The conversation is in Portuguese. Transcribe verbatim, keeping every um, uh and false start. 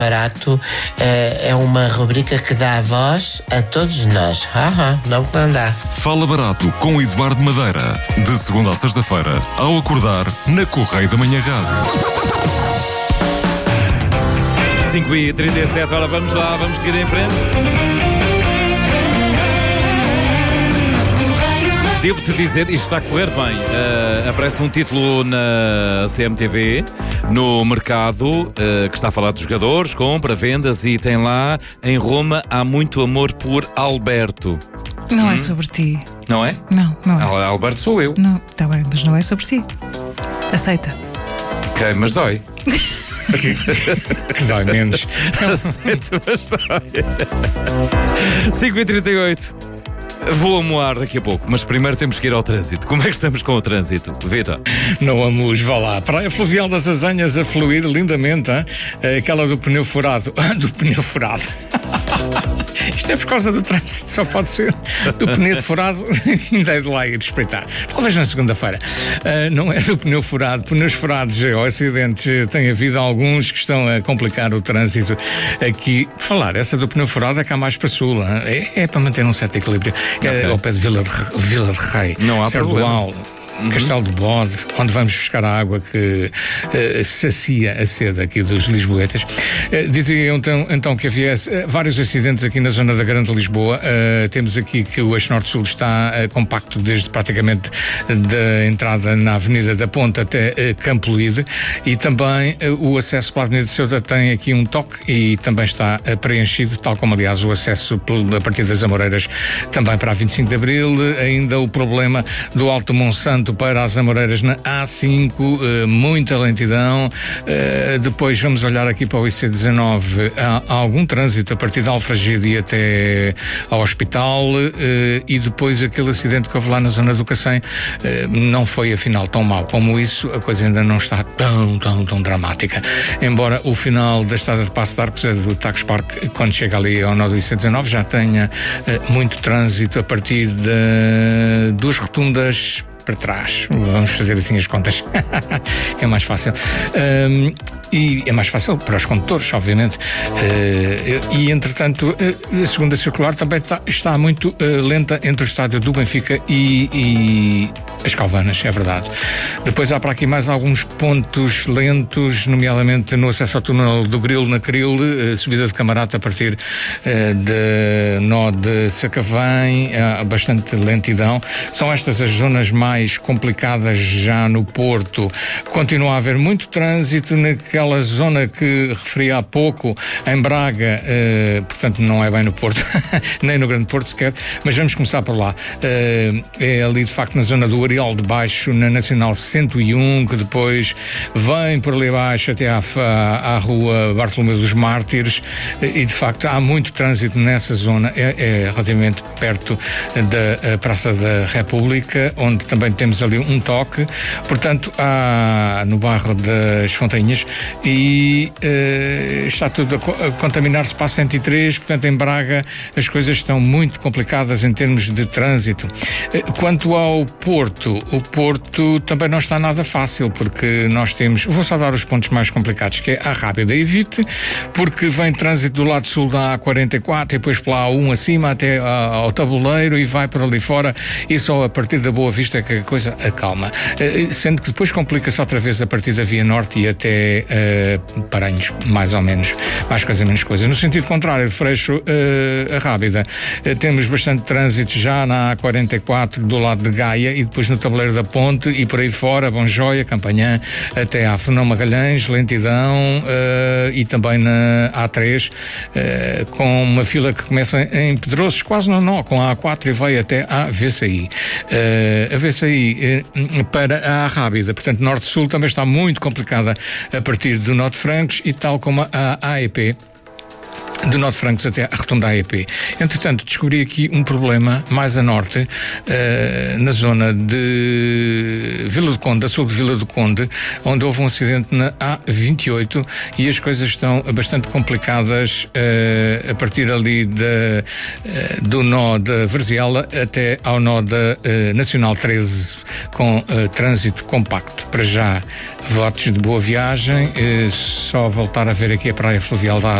Barato é, é uma rubrica que dá voz a todos nós. Ah, não que não dá. Fala Barato com Eduardo Madeira. De segunda a sexta-feira, ao acordar, na Correio da Manhã Rádio. cinco e trinta e sete, ora vamos lá, vamos seguir em frente. Devo-te dizer, isto está a correr bem. Uh, aparece um título na C M T V, no mercado, uh, que está a falar dos jogadores, compra, vendas, e tem lá, em Roma, há muito amor por Alberto. Não hum? é sobre ti. Não é? Não, não é. Al- Alberto sou eu. Não, está bem, mas não é sobre ti. Aceita. Ok, mas dói. Que dói menos. Aceito, mas dói. cinco e trinta e oito. Vou amoar daqui a pouco, mas primeiro temos que ir ao trânsito. Como é que estamos com o trânsito, Vitor? Não amos, vá lá. Praia Fluvial das Azanhas a fluir lindamente, hein? Aquela do pneu furado. Do pneu furado. Isto é por causa do trânsito, só pode ser. Do pneu furado, ainda é de lá ir espreitar. Talvez na segunda-feira. Uh, não é do pneu furado. Pneus furados ou acidentes, tem havido alguns que estão a complicar o trânsito aqui. Por falar, essa do pneu furado é cá mais para sul. É, é para manter um certo equilíbrio. É okay. Ao pé de Vila de, Vila de Rei. Não há problema. Uhum. Castelo de Bode, onde vamos buscar a água que uh, sacia a sede aqui dos lisboetas. Uh, dizia eu então, então que havia uh, vários acidentes aqui na zona da Grande Lisboa. Uh, temos aqui que o eixo norte-sul está uh, compacto desde praticamente da entrada na Avenida da Ponta até uh, Campo Lide, e também uh, o acesso para a Avenida de Ceuta tem aqui um toque e também está uh, preenchido, tal como aliás o acesso a partir das Amoreiras também para a vinte e cinco de Abril. Uh, ainda o problema do Alto Monsanto para as Amoreiras na A cinco, uh, muita lentidão. Uh, depois vamos olhar aqui para o I C dezanove, há, há algum trânsito a partir de Alfragide até ao hospital, uh, e depois aquele acidente que houve lá na zona do Cacém uh, não foi afinal tão mau como isso, a coisa ainda não está tão, tão, tão dramática. Embora o final da estrada de Passo de Arcos, é do Tagus Park, quando chega ali ao nó do I C dezanove, já tenha uh, muito trânsito a partir de duas rotundas para trás. Vamos fazer assim as contas. É mais fácil. Um, e é mais fácil para os condutores, obviamente. Uh, e, entretanto, uh, a segunda circular também está, está muito uh, lenta entre o estádio do Benfica e, e as Calvanas, é verdade. Depois há para aqui mais alguns pontos lentos, nomeadamente no acesso ao túnel do Grilo, na Cril, uh, subida de Camarata a partir uh, de nó de Sacavém, há bastante lentidão. São estas as zonas mais complicadas. Já no Porto continua a haver muito trânsito naquela zona que referi há pouco, em Braga, uh, portanto não é bem no Porto, nem no Grande Porto sequer, mas vamos começar por lá. Uh, é ali de facto na zona do Areal de Baixo, na Nacional cento e um, que depois vem por ali abaixo até à, à, à rua Bartolomeu dos Mártires, e de facto há muito trânsito nessa zona. É, é relativamente perto da Praça da República, onde também temos ali um toque, portanto há no bairro das Fontainhas, e uh, está tudo a, co- a contaminar-se para a cento e três, portanto em Braga as coisas estão muito complicadas em termos de trânsito. Uh, quanto ao Porto, o Porto também não está nada fácil, porque nós temos, vou só dar os pontos mais complicados, que é a Rábida e Vite, porque vem trânsito do lado sul da A quarenta e quatro e depois pela A um acima até a, ao Tabuleiro e vai por ali fora, e só a partir da Boa Vista é que a coisa acalma, uh, sendo que depois complica-se outra vez a partir da Via Norte e até uh, Paranhos, mais ou menos, mais coisa menos coisa. No sentido contrário, de Freixo uh, a Rábida, uh, temos bastante trânsito já na A quarenta e quatro do lado de Gaia e depois no Tabuleiro da Ponte e por aí fora, Bom Joia, Campanhã, até à Fernão Magalhães, lentidão, uh, e também na A três, uh, com uma fila que começa em Pedroços, quase no nó, com a A quatro e vai até à V C I. Uh, a V C I uh, para a Rábida, portanto, Norte-Sul também está muito complicada a partir do Nó de Francos, e tal como a A E P do Nó de Francos até à Rotunda A E P. Entretanto, descobri aqui um problema mais a norte, uh, na zona de Vila do Conde, da sul de Vila do Conde, onde houve um acidente na A vinte e oito e as coisas estão bastante complicadas uh, a partir ali de, uh, do nó da Varziela até ao nó da uh, Nacional treze, com uh, trânsito compacto. Para já, votos de boa viagem, uh, só voltar a ver aqui a Praia Fluvial da